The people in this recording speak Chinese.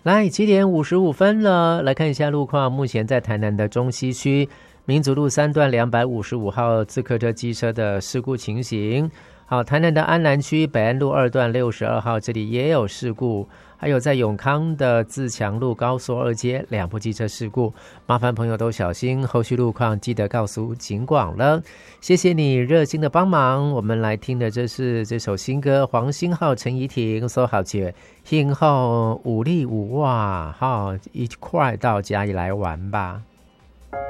来7:55了，来看一下路况。目前在台南的中西区民族路3段255号自客车机车的事故情形。好，台南的安南区北安路2段62号这里也有事故，还有在永康的自强路高速2街2部机车事故，麻烦朋友都小心，后续路况记得告诉警广了。谢谢你热心的帮忙。我们来听的这是这首新歌，黄星浩、陈怡婷所好姐幸好5力5哇，好一块到家里来玩吧。